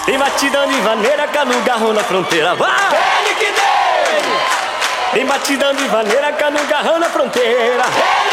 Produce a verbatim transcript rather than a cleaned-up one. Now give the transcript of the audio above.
Tem batidão de vaneira cá no garrão na fronteira. Vai! Ele que deu! Tem batidão de vaneira cá no garrão na fronteira.